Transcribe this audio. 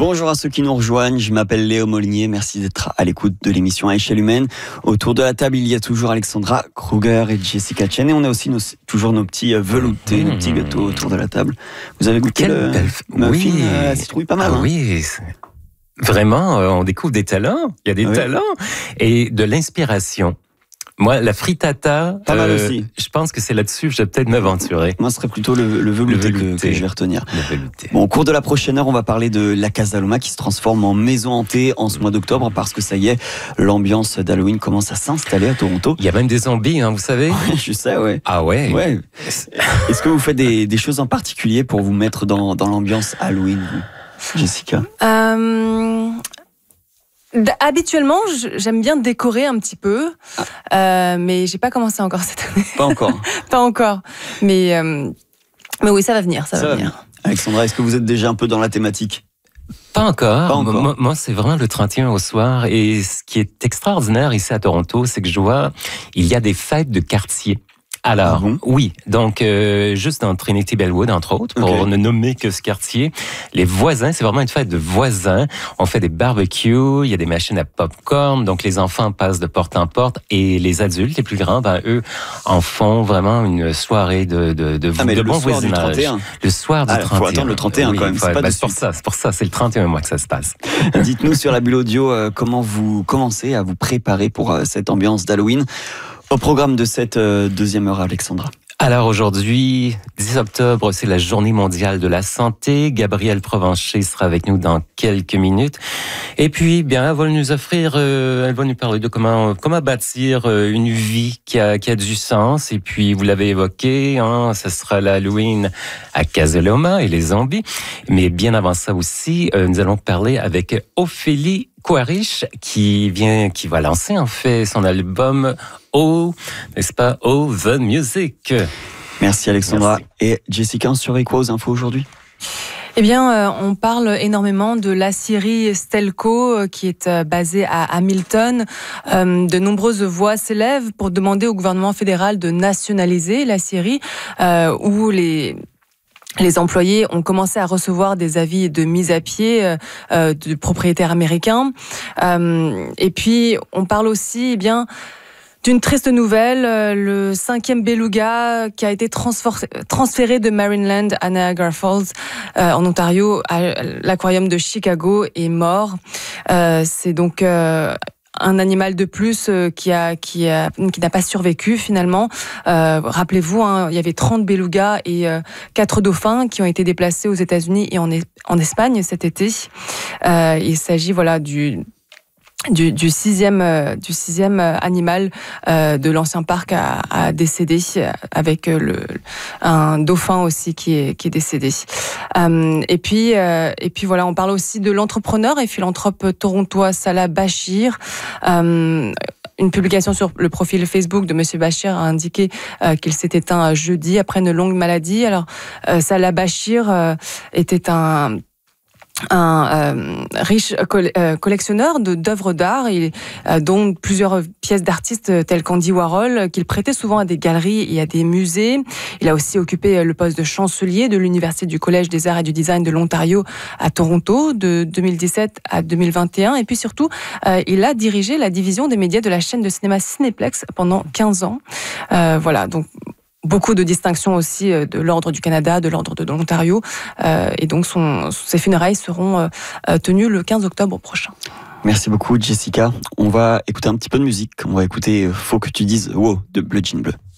Bonjour à ceux qui nous rejoignent, je m'appelle Léo Molinier, merci d'être à l'écoute de l'émission à échelle humaine. Autour de la table, il y a toujours Alexandra Kruger et Jessica Chen et on a aussi toujours nos petits veloutés, nos petits gâteaux autour de la table. Vous avez goûté le muffin à la citrouille, pas mal. Oui, vraiment, on découvre des talents, il y a des talents et de l'inspiration. Moi, la frittata, pas mal aussi. Je pense que c'est là-dessus que je vais peut-être m'aventurer. Moi, ce serait plutôt le velouté que je vais retenir. Bon, au cours de la prochaine heure, on va parler de la Casa Loma qui se transforme en maison hantée en ce mois d'octobre parce que ça y est, l'ambiance d'Halloween commence à s'installer à Toronto. Il y a même des zombies, vous savez. Oui, je sais, ouais. Ah ouais. Est-ce que vous faites des choses en particulier pour vous mettre dans l'ambiance Halloween, vous, Jessica? Habituellement, j'aime bien décorer un petit peu, mais j'ai pas commencé encore cette année. Pas encore. Pas encore. Mais oui, ça va venir, ça va venir. Alexandra, est-ce que vous êtes déjà un peu dans la thématique? Pas encore. Moi, c'est vraiment le 31 au soir. Et ce qui est extraordinaire ici à Toronto, c'est que je vois, il y a des fêtes de quartier. Alors, oui, donc juste dans Trinity Bellwood, entre autres, pour ne nommer que ce quartier, les voisins, c'est vraiment une fête de voisins. On fait des barbecues, il y a des machines à popcorn, donc les enfants passent de porte en porte et les adultes, les plus grands, eux, en font vraiment une soirée de bon voisinage. Le soir du 31. Il faut attendre le 31 quand même, c'est pour ça, c'est le 31 mois que ça se passe. Dites-nous sur la bulle audio comment vous commencez à vous préparer pour cette ambiance d'Halloween. Au programme de cette deuxième heure, Alexandra. Alors aujourd'hui, 10 octobre, c'est la Journée mondiale de la santé. Gabrielle Provencher sera avec nous dans quelques minutes. Et puis, elle va nous offrir, elle va nous parler de comment bâtir une vie qui a du sens. Et puis, vous l'avez évoqué, ça sera l'Halloween à Casa Loma et les zombies. Mais bien avant ça aussi, nous allons parler avec Ophélie Quaritch qui va lancer en fait son album n'est-ce pas, The Music. Merci Alexandra. Merci. Et Jessica, on surveille quoi aux infos aujourd'hui? Eh bien, on parle énormément de l'aciérie Stelco qui est basée à Hamilton. De nombreuses voix s'élèvent pour demander au gouvernement fédéral de nationaliser l'aciérie où les employés ont commencé à recevoir des avis de mise à pied de propriétaires américains. Et puis, on parle aussi, d'une triste nouvelle, le 5e beluga qui a été transféré de Marineland à Niagara Falls, en Ontario, à l'aquarium de Chicago, est mort. C'est donc un animal de plus qui n'a pas survécu finalement. Rappelez-vous, il y avait 30 belugas et 4 dauphins qui ont été déplacés aux États-Unis et en Espagne cet été. Il s'agit du sixième animal de l'ancien parc à décédé, avec un dauphin aussi qui est décédé. Et puis on parle aussi de l'entrepreneur et philanthrope torontois Salah Bachir. Une publication sur le profil Facebook de Monsieur Bachir a indiqué qu'il s'est éteint jeudi après une longue maladie. Alors Salah Bachir était un riche collectionneur d'œuvres d'art, dont plusieurs pièces d'artistes telles qu'Andy Warhol, qu'il prêtait souvent à des galeries et à des musées. Il a aussi occupé le poste de chancelier de l'Université du Collège des Arts et du Design de l'Ontario à Toronto de 2017 à 2021. Et puis surtout, il a dirigé la division des médias de la chaîne de cinéma Cinéplex pendant 15 ans. Donc beaucoup de distinctions aussi de l'Ordre du Canada, de l'Ordre de l'Ontario. Et donc, ses funérailles seront tenues le 15 octobre prochain. Merci beaucoup, Jessica. On va écouter un petit peu de musique. On va écouter Faut que tu dises wow de Bleu Jean Bleu.